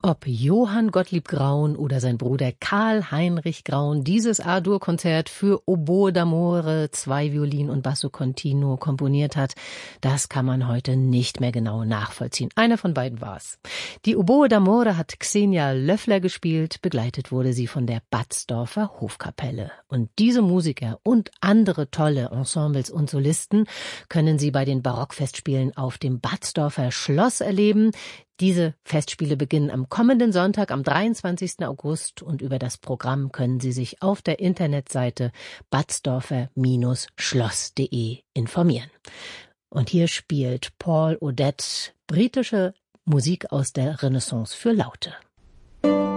Ob Johann Gottlieb Graun oder sein Bruder Karl Heinrich Graun dieses A-Dur-Konzert für Oboe d'Amore, 2 Violinen und Basso Continuo komponiert hat, das kann man heute nicht mehr genau nachvollziehen. Einer von beiden war's. Die Oboe d'Amore hat Xenia Löffler gespielt, begleitet wurde sie von der Batzdorfer Hofkapelle. Und diese Musiker und andere tolle Ensembles und Solisten können Sie bei den Barockfestspielen auf dem Batzdorfer Schloss erleben. Diese Festspiele beginnen am kommenden Sonntag, am 23. August, und über das Programm können Sie sich auf der Internetseite batzdorfer-schloss.de informieren. Und hier spielt Paul Odette britische Musik aus der Renaissance für Laute.